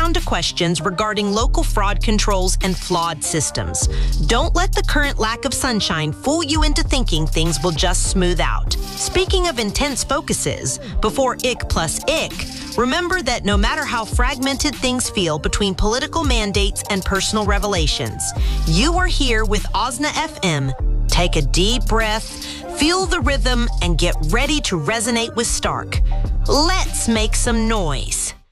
down to questions regarding local fraud controls and flawed systems. Don't let the current lack of sunshine fool you into thinking things will just smooth out. Speaking of intense focuses, before ick plus ick, remember that no matter how fragmented things feel between political mandates and personal revelations, you are here with OSNA FM. Take a deep breath, feel the rhythm, and get ready to resonate with Stark. Let's make some noise.